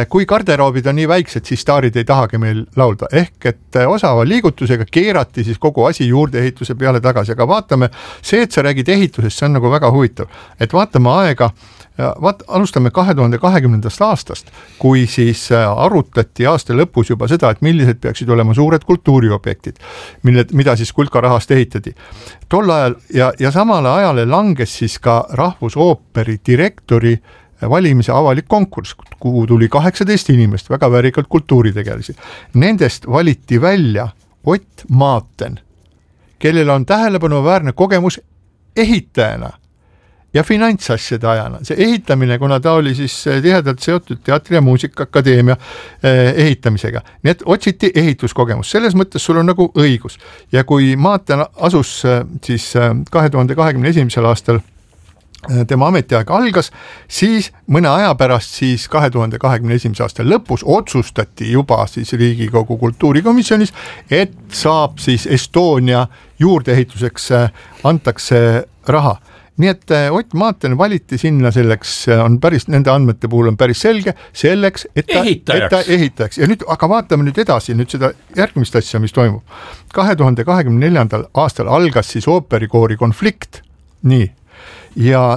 kui garderoobid on nii väiksed, siis staarid ei tahagi meil laulda. Ehk et osava liigutusega keerati siis kogu asi juurdeehituse peale tagasi. Aga vaatame, see, et sa räägid ehitusest, see on nagu väga huvitav. Et vaatame aega, alustame 2020. aastast, kui siis arutati aasta lõpus juba seda, et millised peaksid olema suured kultuuriobjektid, mida siis kulka rahast ehitati. Tol ajal ja samale ajale langes siis ka Rahvusooperi direktori valimise avalik konkurss, kuhu tuli 18 inimest, väga väärikalt kultuuritegelisi. Nendest valiti välja Ott Maaten, kellel on tähelepanuväärne kogemus ehitajana ja finantsasjade ajana. See ehitamine, kuna ta oli siis tihedalt seotud Teatri- ja Muusikaakadeemia ehitamisega. Nii et otsiti ehituskogemus. Selles mõttes sul on nagu õigus. Ja kui Maaten asus siis 2021. aastal tema ametiaeg algas, siis mõne aja pärast siis 2021. aasta lõpus otsustati juba siis Riigikogu kultuurikomisjonis, et saab siis Estonia juurdeehituseks antakse raha. Nii et Ott Maaten valiti sinna selleks, on päris, nende andmete puhul on päris selge, selleks, et ta ehitajaks. Ja nüüd, aga vaatame nüüd edasi, nüüd seda järgmist asja, mis toimub. 2024. aastal algas siis ooperikoori konflikt, nii, ja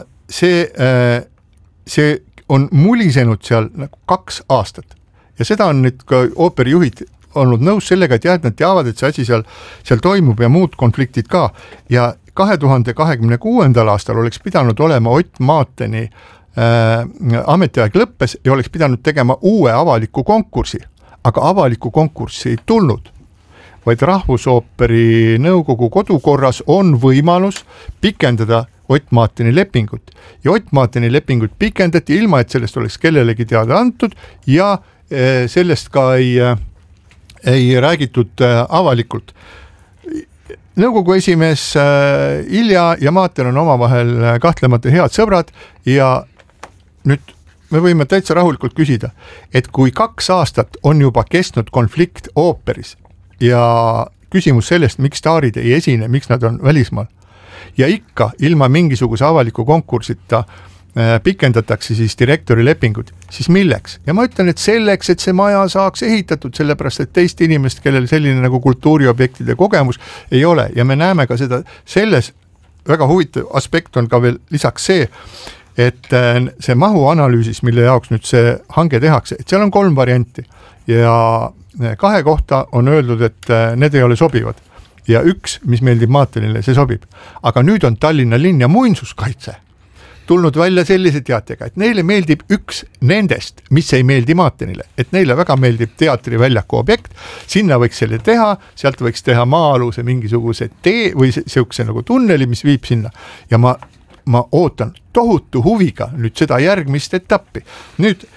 see on mulisenud seal 2 aastat. Ja seda on nüüd ka ooperijuhid olnud nõus sellega, et nad teavad, et see asi seal toimub ja muud konfliktid ka. Ja 2026. aastal oleks pidanud olema Ott Maateni ametiaeg lõppes ja oleks pidanud tegema uue avaliku konkursi, aga avaliku konkurssi ei tulnud, vaid Rahvusooperi nõukogu kodukorras on võimalus pikendada Ott Maateni lepingut ja Ott Maateni lepingut pikendati ilma, et sellest oleks kellelegi teada antud ja sellest ka ei räägitud avalikult. Nõukogu esimees Ilja ja Maaten on omavahel kahtlemata head sõbrad ja nüüd me võime täitsa rahulikult küsida, et kui 2 aastat on juba kestnud konflikt ooperis ja küsimus sellest, miks staarid ei esine, miks nad on välismaal ja ikka ilma mingisuguse avaliku konkursita pikendatakse siis direktori lepingud, siis milleks? Ja ma ütlen, et selleks, et see maja saaks ehitatud, sellepärast, et teist inimest, kellel selline nagu kultuuriobjektide kogemus ei ole ja me näeme ka seda, selles väga huvitav aspekt on ka veel lisaks see, et see mahuanalüüsis, mille jaoks nüüd see hange tehakse, et seal on 3 varianti ja 2 kohta on öeldud, et need ei ole sobivad ja 1, mis meeldib Maatenile, see sobib. Aga nüüd on Tallinna linn ja muinsuskaitse tulnud välja sellise teatega, et neile meeldib 1 nendest, mis ei meeldi Maatenile, et neile väga meeldib teatriväljaku objekt, sinna võiks selle teha, sealt võiks teha maa-aluse mingisuguse tee või siukse nagu tunneli, mis viib sinna ja ma ootan tohutu huviga nüüd seda järgmist etappi. Nüüd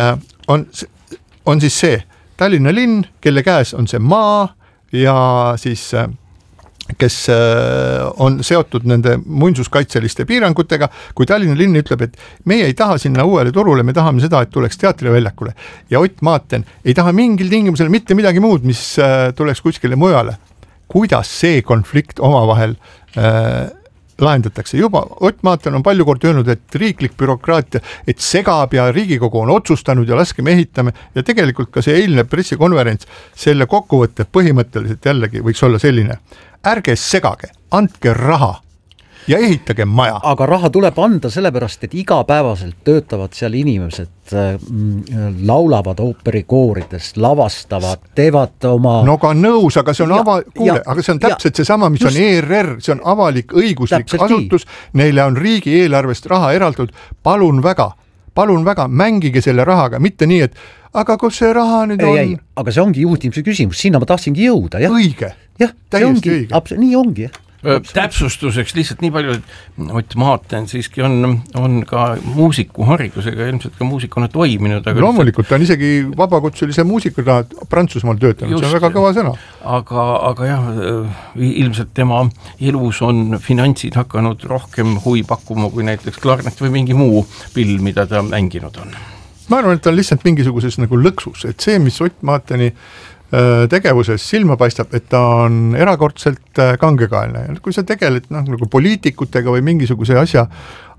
on siis see Tallinna linn, kelle käes on see maa ja siis kes on seotud nende muinsuskaitseliste piirangutega, kui Tallinna linn ütleb, et meie ei taha sinna uuele turule, me tahame seda, et tuleks teatriväljakule ja Ott Maaten ei taha mingil tingimusel mitte midagi muud, mis tuleks kuskile mujale. Kuidas see konflikt omavahel lahendatakse? Juba Ott Maaten on palju kord öelnud, et riiklik bürokraatia, et segab ja Riigikogu on otsustanud ja laskeme ehitame ja tegelikult ka see eilne pressikonverents, selle kokkuvõtte põhimõtteliselt jällegi võiks olla selline. Ärge segage, andke raha ja ehitage maja. Aga raha tuleb anda sellepärast, et igapäevaselt töötavad seal inimesed, laulavad ooperikoorides, lavastavad, teevad oma... No ka nõus, aga see on aga see on täpselt seesama, mis on ERR, see on avalik õiguslik asutus, neile on riigi eelarvest raha eraldatud, palun väga, mängige selle rahaga, mitte nii, et aga kus see raha nüüd on? Ei, aga see ongi juhtimise küsimus, sinna ma tahtsingi jõuda. Jah. Õige, täiesti õige. Nii ongi, jah. Täpsustuseks lihtsalt nii palju, et Ott Maaten siiski on ka muusikuharidusega, ilmselt ka muusikuna toiminud. Aga loomulikult ta on isegi vabakutselise muusikuna Prantsusmaal töötanud, see on väga kõva sõna. Aga jah, ilmselt tema elus on finantsid hakanud rohkem huvi pakkuma kui näiteks klarnet või mingi muu pill, mida ta mänginud on. Ma arvan, et ta on lihtsalt mingisuguses nagu lõksus, et see, mis Ott Maateni tegevuses silma paistab, et ta on erakordselt kangekaelne. Kui sa tegeled nagu poliitikutega või mingisuguse asja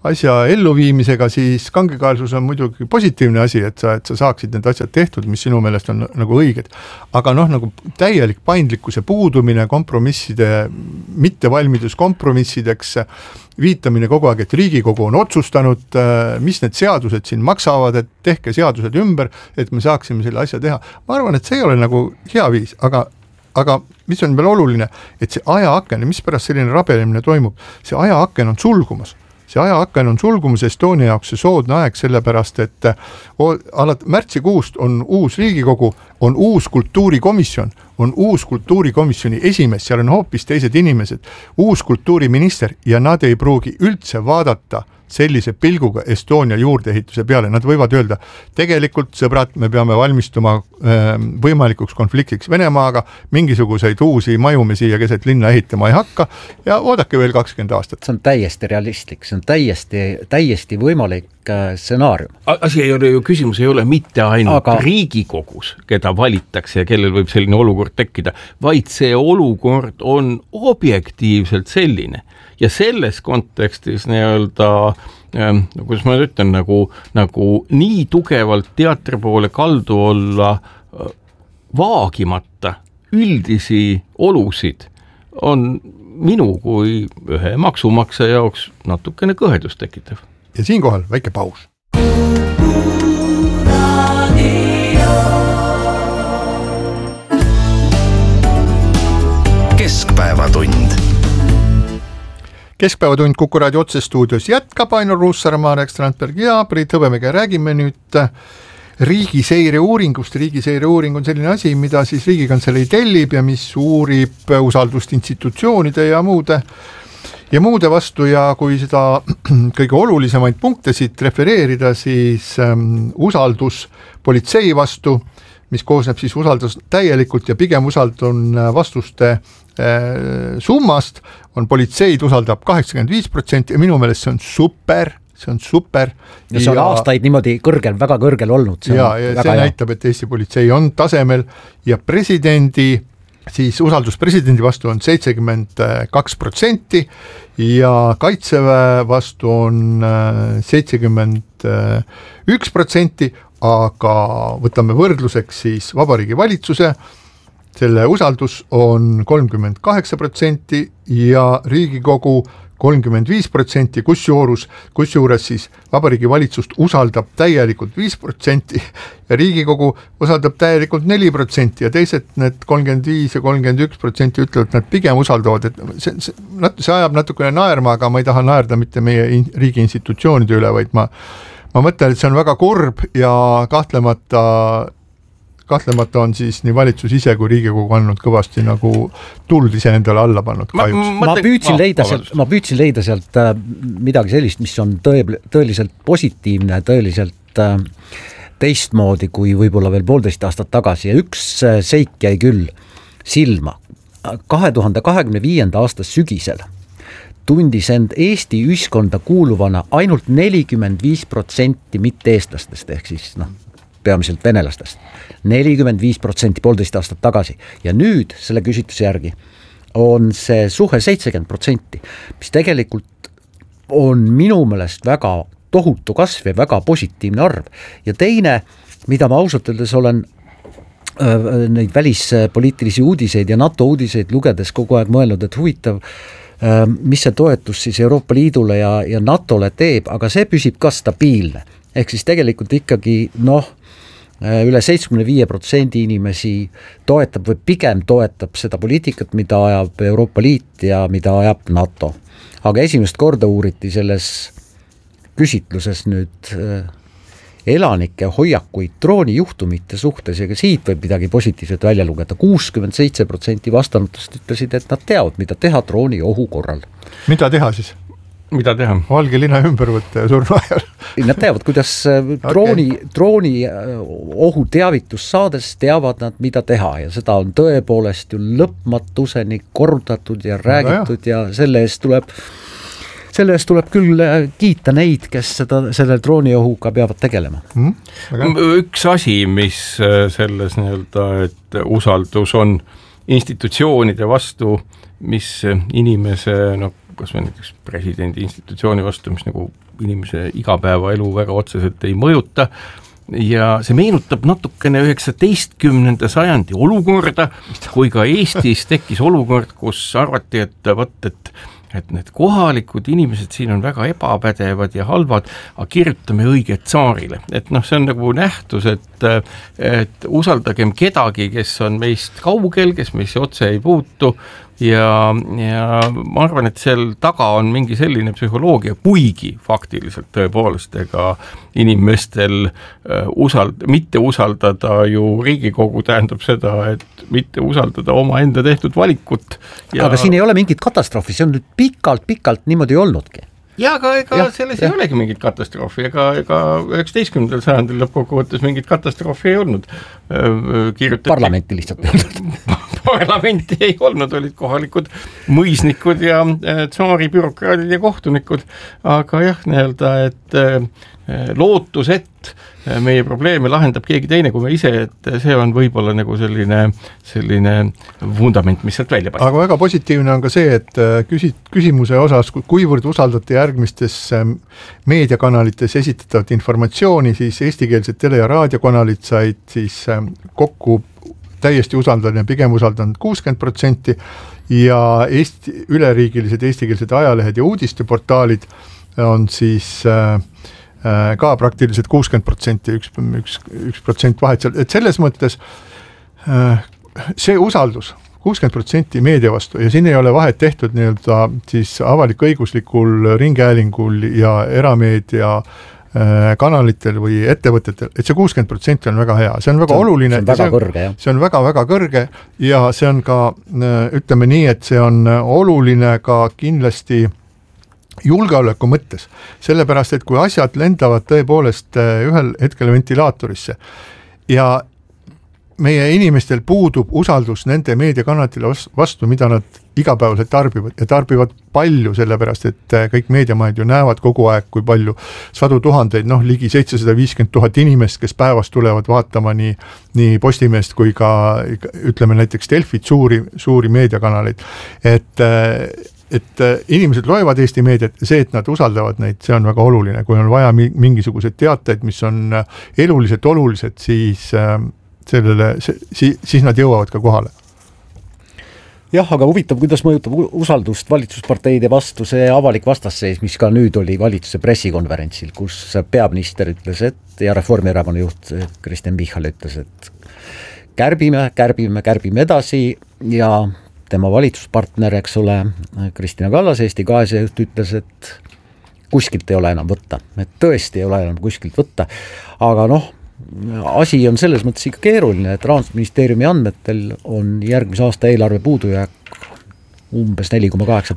asja elluviimisega, siis kangekaelsus on muidugi positiivne asi, et sa saaksid need asjad tehtud, mis sinu meelest on nagu õiged. Aga nagu täielik paindlikkuse puudumine, kompromisside, mittevalmidus kompromissideks, viitamine kogu aeg, et Riigikogu on otsustanud, mis need seadused siin maksavad, et tehke seadused ümber, et me saaksime selle asja teha. Ma arvan, et see ei ole nagu hea viis, aga mis on veel oluline, et see ajaaken, mis pärast selline rabelemine toimub, see ajaaken on sulgumas. See ajaaken on sulgumas Estonia jaoks see soodne aeg, sellepärast, et märtsikuust on uus Riigikogu, on uus kultuurikomisjon, on uus kultuurikomisjoni esimees, seal on hoopis teised inimesed, uus kultuuriminister ja nad ei pruugi üldse vaadata sellise pilguga Estonia juurdeehituse peale. Nad võivad öelda, tegelikult sõbrad, me peame valmistuma võimalikuks konfliktiks Venemaaga, mingisuguseid uusi maju me siia keset linna ehitama ei hakka ja oodake veel 20 aastat. See on täiesti realistlik, see on täiesti võimalik stsenaarium. Asi ei ole ju, küsimus ei ole mitte ainult Riigikogus, keda valitakse ja kellel võib selline olukord tekkida, vaid see olukord on objektiivselt selline. Ja selles kontekstis nii-öelda, kuidas ma ütlen, nagu nii tugevalt teatri poole kaldu olla vaagimata üldisi olusid on minu kui ühe maksumaksja jaoks natukene kõhedust tekitav. Ja siinkohal väike paus. Keskpäevatund. Keskpäevatund Kuku Raadio otsestuudios jätkab Ainur Ruussaar, Marek Strandberg ja Priit Hõbemäge. Räägime nüüd riigiseire uuringust. Riigiseire uuring on selline asi, mida siis Riigikantselei tellib ja mis uurib usaldust institutsioonide ja muude vastu ja kui seda kõige olulisemaid punkte siit refereerida, siis usaldus politsei vastu, mis koosneb siis usaldus täielikult ja pigem usaldun vastuste summast, on politseid usaldab 85% ja minu meelest see on super. Ja see on aastaid niimoodi väga kõrgel olnud. See näitab, et Eesti politsei on tasemel ja presidendi, siis usaldus presidendi vastu on 72% ja kaitseväe vastu on 71%, aga võtame võrdluseks siis Vabariigi Valitsuse, selle usaldus on 38% ja Riigikogu 35%, kusjuures siis Vabariigi Valitsust usaldab täielikult 5% ja Riigikogu usaldab täielikult 4% ja teised need 35 ja 31% ütlevad, et nad pigem usaldavad, et see ajab natukene naerma, aga ma ei taha naerda mitte meie riigi institutsioonide üle, vaid ma mõtlen, et see on väga kurb ja kahtlemata on siis nii valitsus ise kui Riigikogu andnud kõvasti nagu tuld ise endale alla pannud. Ma püüdsin leida sealt midagi sellist, mis on tõeliselt positiivne, tõeliselt teistmoodi kui võib-olla veel 1,5 aastat tagasi ja üks seik jäi küll silma. 2025. aasta sügisel tundis end Eesti ühiskonda kuuluvana ainult 45% mitte eestlastest ehk siis peamiselt venelastest. 45% 1,5 aastat tagasi. Ja nüüd selle küsitluse järgi on see suhe 70%, mis tegelikult on minu meelest väga tohutu kasv ja väga positiivne arv. Ja teine, mida ma ausalt öeldes olen neid välispoliitilisi uudiseid ja NATO uudiseid lugedes kogu aeg mõelnud, et huvitav, mis see toetus siis Euroopa Liidule ja NATOle teeb, aga see püsib ka stabiilne. Ehk siis tegelikult ikkagi üle 75% inimesi toetab või pigem toetab seda poliitikat, mida ajab Euroopa Liit ja mida ajab NATO. Aga esimest korda uuriti selles küsitluses nüüd elanike hoiakuid droonijuhtumite suhtes ja ka siit võib midagi positiivset välja lugeda. 67% vastanutest ütlesid, et nad teavad, mida teha drooni ohu korral. Mida teha siis? Mida teha? Valge linna ümber võtta ja surnu ajal. Nad teavad, kuidas drooni ohu teavitus saades teavad nad, mida teha ja seda on tõepoolest ju lõpmatuseni kordatud ja räägitud ja selle eest tuleb küll kiita neid, kes selle drooniohuga peavad tegelema. Üks asi, mis selles nii-öelda, et usaldus on institutsioonide vastu, mis inimese kas või näiteks presidendi institutsiooni vastu, mis nagu inimese igapäevaelu väga otseselt ei mõjuta, ja see meenutab natukene 19. sajandi olukorda, kui ka Eestis tekkis olukord, kus arvati, et need kohalikud inimesed siin on väga ebapädevad ja halvad, aga kirjutame õiget tsaarile. Et see on nagu nähtus, et usaldagem kedagi, kes on meist kaugel, kes meisse otse ei puutu, ja ma arvan, et seal taga on mingi selline psühholoogia, kuigi faktiliselt tõepoolest ega inimestel mitte usaldada ju Riigikogu tähendab seda, et mitte usaldada oma enda tehtud valikut. Aga siin ei ole mingit katastroofi, see on nüüd pikalt niimoodi olnudki. Ja ega selles ei olegi mingit katastroofi, ega 19. sajandil lõppkokkuvõttes mingit katastroofi ei olnud. Parlamenti lihtsalt ei olnud. Parlamenti ei olnud, olid kohalikud mõisnikud ja tsaari bürokraadid ja kohtunikud, aga et lootus, et meie probleeme lahendab keegi teine kui me ise, et see on võib-olla nagu selline vundament, mis sealt välja paistab. Aga väga positiivne on ka see, et küsimuse osas, kuivõrd usaldate järgmistes meediakanalites esitatavat informatsiooni, siis eestikeelsed tele- ja raadiokanalid said siis kokku täiesti usaldan ja pigem usaldan 60% ja üleriigilised eestikeelsed ajalehed ja uudisteportaalid on siis ka praktiliselt 60%, 1% vahet seal, et selles mõttes see usaldus 60% meedia vastu ja siin ei ole vahet tehtud siis avalik-õiguslikul ringhäälingul ja erameedia kanalitel või ettevõtetel, et see 60% on väga hea, see on väga oluline. See on väga kõrge, jah. See on väga kõrge ja see on ka, ütleme nii, et see on oluline ka kindlasti julgeoleku mõttes, sellepärast, et kui asjad lendavad tõepoolest ühel hetkel ventilaatorisse ja meie inimestel puudub usaldus nende meediakanalitele vastu, mida nad igapäevaselt tarbivad ja tarbivad palju, sellepärast, et kõik meediamajad ju näevad kogu aeg, kui palju sadu tuhandeid, ligi 750 000 inimest, kes päevas tulevad vaatama nii Postimeest kui ka ütleme näiteks Delfit, suuri meediakanaleid, et inimesed loevad Eesti meediat ja see, et nad usaldavad neid, see on väga oluline, kui on vaja mingisugused teateid, mis on eluliselt olulised, siis nad jõuavad ka kohale. Jah, aga huvitav, kuidas mõjutab usaldust valitsusparteide vastu see avalik vastasseis, mis ka nüüd oli valitsuse pressikonverentsil, kus peaminister ütles, ja Reformierakonna juht Kristen Michal ütles, et kärbime edasi ja tema valitsuspartner, eks ole, Kristina Kallas, Eesti 200 juht ütles, et kuskilt ei ole enam võtta, et tõesti ei ole enam kuskilt võtta, aga asi on selles mõttes ikka keeruline, et Rahandusministeeriumi andmetel on järgmise aasta eelarve puudujääk umbes 4,8%,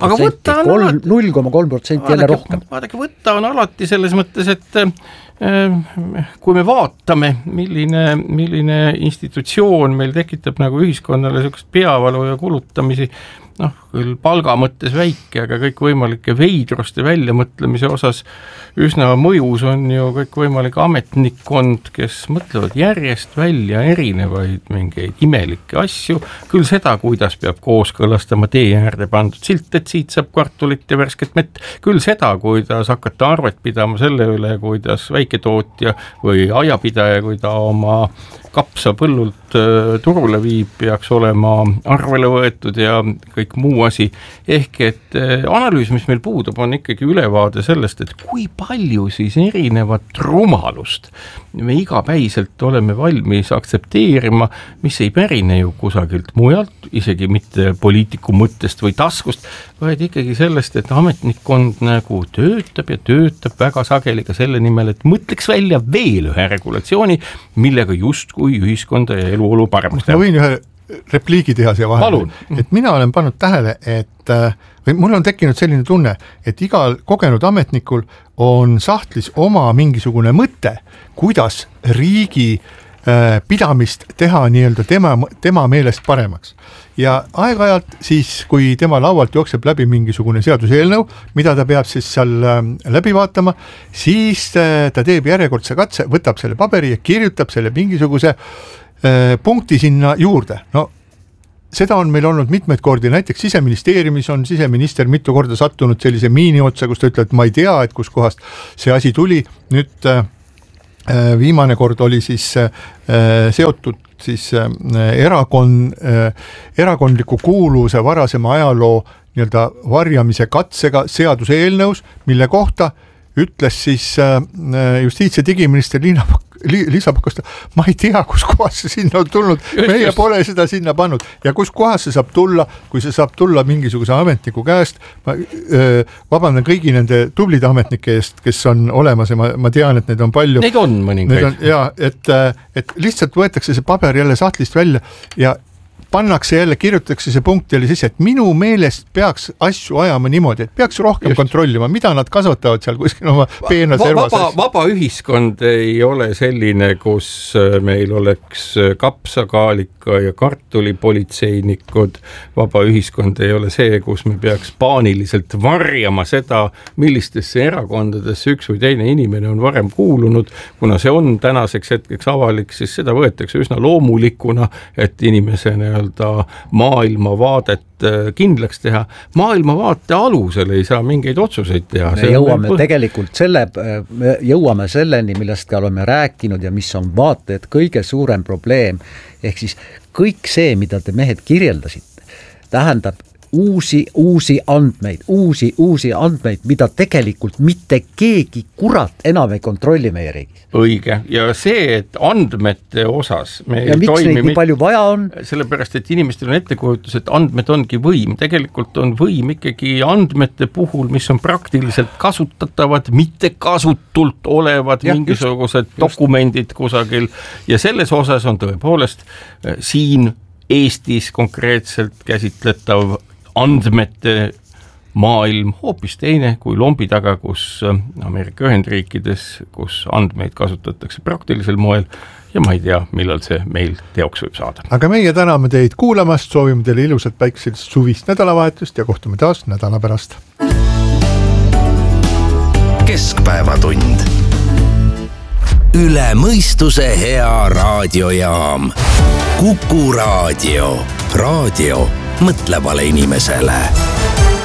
0,3% jälle rohkem. Vaadake, võtta on alati selles mõttes, et kui me vaatame, milline institutsioon meil tekitab nagu ühiskonnale sellist peavalu ja kulutamisi, küll palga mõttes väike, aga kõik võimalike veidruste väljamõtlemise osas üsna mõjus on ju kõik võimalik ametnikkond, kes mõtlevad järjest välja erinevaid mingeid imelikke asju, küll seda, kuidas peab kooskõlastama tee äärde pandud silt, et siit saab kartulit ja värsket mett, küll seda, kuidas hakata arvet pidama selle üle, kuidas väiketootja või aiapidaja, kui ta oma kapsa põllult turule viib, peaks olema arvele võetud ja kõik muu asi. Ehk et analüüs, mis meil puudub, on ikkagi ülevaade sellest, et kui palju siis erinevat rumalust me igapäiselt oleme valmis aktsepteerima, mis ei pärine ju kusagilt mujalt, isegi mitte poliitiku mõttest või taskust, vaid ikkagi sellest, et ametnikkond nagu töötab väga sageli ka selle nimel, et mõtleks välja veel ühe regulatsiooni, millega justkui ühiskonda ja eluolu paremaks teha. Ma võin ühe repliigi teha siia vahel, et mina olen pannud tähele, või mul on tekkinud selline tunne, et igal kogenud ametnikul on sahtlis oma mingisugune mõte, kuidas riigi pidamist teha nii-öelda tema meelest paremaks. Ja aeg-ajalt siis, kui tema laualt jookseb läbi mingisugune seaduseelnõu, mida ta peab siis seal läbi vaatama, siis ta teeb järjekordse katse, võtab selle paberi ja kirjutab selle mingisuguse punkti sinna juurde. seda on meil olnud mitmeid kordi, näiteks Siseministeeriumis on siseminister mitu korda sattunud sellise miini otsa, kus ta ütleb, et ma ei tea, et kus kohast see asi tuli. Nüüd viimane kord oli siis seotud siis erakondliku kuuluvuse varasema ajaloo nii-öelda varjamise katsega seaduse eelnõus, mille kohta ütles siis justiits- ja digiminister Liisa Pakosta, ma ei tea, kus kohas see sinna on tulnud, meie pole seda sinna pannud ja kus kohas see saab tulla, kui see saab tulla mingisuguse ametniku käest, ma vabandan kõigi nende tublide ametnike eest, kes on olemas ja ma tean, et neid on palju. Neid on mõningaid. Ja, et lihtsalt võetakse see paber jälle sahtlist välja ja pannakse jälle, kirjutatakse see punkt jälle sisse, et minu meelest peaks asju ajama niimoodi, et peaks rohkem kontrollima, mida nad kasvatavad seal kuskil oma peena servas. Vaba ühiskond ei ole selline, kus meil oleks kapsakaalika ja kartulipolitseinikud. Vaba ühiskond ei ole see, kus me peaks paaniliselt varjama seda, millistesse erakondadesse üks või teine inimene on varem kuulunud. Kuna see on tänaseks hetkeks avalik, siis seda võetakse üsna loomulikuna, et inimese maailmavaadet kindlaks teha. Maailmavaate alusel ei saa mingeid otsuseid teha. Me jõuame selleni, millest ka oleme rääkinud ja mis on vaata, et kõige suurem probleem, ehk siis kõik see, mida te mehed kirjeldasite, tähendab uusi andmeid, mida tegelikult mitte keegi kurat enam ei kontrolli meie riigis. Õige, ja see, et andmete osas me ja miks neid nii palju vaja on? Sellepärast, et inimestel on ettekujutus, et andmed ongi võim. Tegelikult on võim ikkagi andmete puhul, mis on praktiliselt kasutatavad, mitte kasutult olevad mingisugused dokumendid kusagil ja selles osas on tõepoolest siin Eestis konkreetselt käsitletav andmete maailm hoopis teine kui lombi taga, kus Ameerika Ühendriikides, kus andmeid kasutatakse praktilisel moel ja ma ei tea, millal see meil teoks võib saada. Aga meie täname teid kuulamast, soovime teile ilusat päikselist suvist nädalavahetust ja kohtume taas nädala pärast. Keskpäevatund. Üle mõistuse hea raadiojaam. Kuku Raadio. Raadio mõtlevale inimesele.